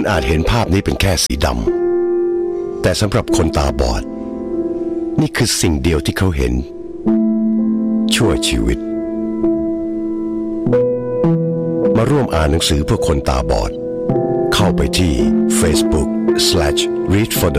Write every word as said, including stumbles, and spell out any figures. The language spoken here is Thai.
คุณอาจเห็นภาพนี้เป็นแค่สีดำแต่สำหรับคนตาบอดนี่คือสิ่งเดียวที่เขาเห็นชั่วชีวิตมาร่วมอ่านหนังสือเพื่อคนตาบอดเข้าไปที่ Facebook slash read for the